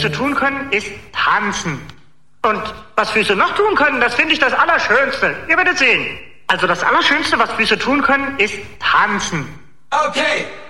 Füße tun können, ist tanzen. Und was Füße noch tun können, das finde ich das Allerschönste. Ihr werdet sehen. Also das Allerschönste, was Füße tun können, ist tanzen. Okay.